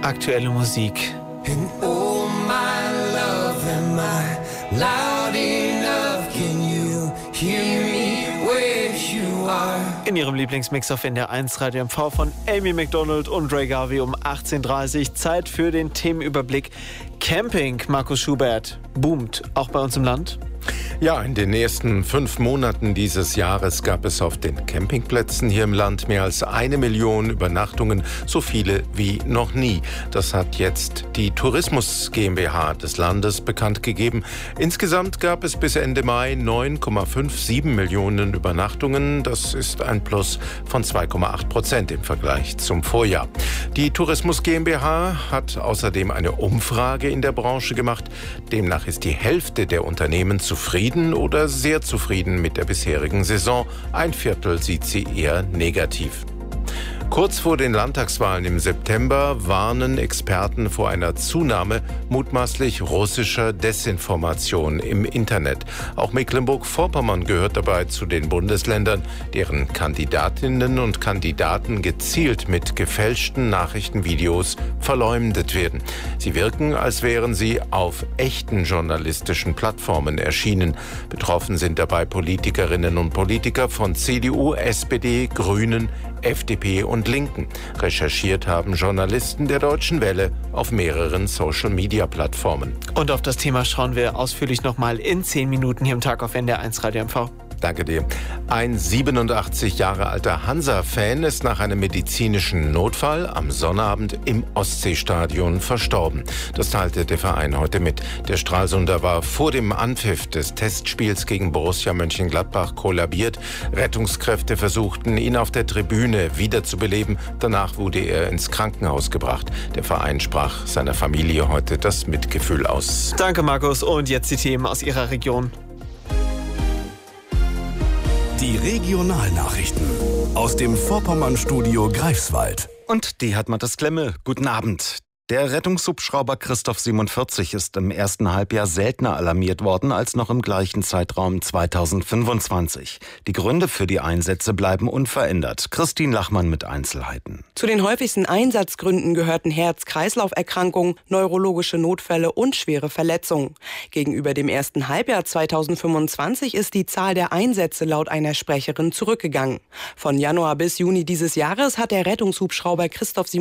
Aktuelle Musik. And oh my love, am I loud enough? Can you hear me where you are? In ihrem Lieblingsmix auf NDR 1 Radio MV von Amy Macdonald und Ray Garvey um 18:30 Uhr. Zeit für den Themenüberblick. Camping, Markus Schubert, boomt auch bei uns im Land? Ja, in den ersten 5 Monaten dieses Jahres gab es auf den Campingplätzen hier im Land mehr als 1 Million Übernachtungen, so viele wie noch nie. Das hat jetzt die Tourismus GmbH des Landes bekannt gegeben. Insgesamt gab es bis Ende Mai 9,57 Millionen Übernachtungen. Das ist ein Plus von 2,8% im Vergleich zum Vorjahr. Die Tourismus GmbH hat außerdem eine Umfrage in der Branche gemacht. Demnach ist die Hälfte der Unternehmen zufrieden oder sehr zufrieden mit der bisherigen Saison. 1/4 sieht sie eher negativ. Kurz vor den Landtagswahlen im September warnen Experten vor einer Zunahme mutmaßlich russischer Desinformation im Internet. Auch Mecklenburg-Vorpommern gehört dabei zu den Bundesländern, deren Kandidatinnen und Kandidaten gezielt mit gefälschten Nachrichtenvideos verleumdet werden. Sie wirken, als wären sie auf echten journalistischen Plattformen erschienen. Betroffen sind dabei Politikerinnen und Politiker von CDU, SPD, Grünen, FDP und Linken. Recherchiert haben Journalisten der Deutschen Welle auf mehreren Social-Media-Plattformen. Und auf das Thema schauen wir ausführlich nochmal in 10 Minuten hier im Tag auf NDR 1 Radio MV. Danke dir. Ein 87 Jahre alter Hansa-Fan ist nach einem medizinischen Notfall am Sonnabend im Ostseestadion verstorben. Das teilte der Verein heute mit. Der Stralsunder war vor dem Anpfiff des Testspiels gegen Borussia Mönchengladbach kollabiert. Rettungskräfte versuchten, ihn auf der Tribüne wiederzubeleben. Danach wurde er ins Krankenhaus gebracht. Der Verein sprach seiner Familie heute das Mitgefühl aus. Danke, Markus. Und jetzt die Themen aus Ihrer Region. Die Regionalnachrichten aus dem Vorpommern-Studio Greifswald. Und die hat Matthias Klemme. Guten Abend. Der Rettungshubschrauber Christoph 47 ist im ersten Halbjahr seltener alarmiert worden als noch im gleichen Zeitraum 2025. Die Gründe für die Einsätze bleiben unverändert. Christine Lachmann mit Einzelheiten. Zu den häufigsten Einsatzgründen gehörten Herz-Kreislauf-Erkrankungen, neurologische Notfälle und schwere Verletzungen. Gegenüber dem ersten Halbjahr 2025 ist die Zahl der Einsätze laut einer Sprecherin zurückgegangen. Von Januar bis Juni dieses Jahres hat der Rettungshubschrauber Christoph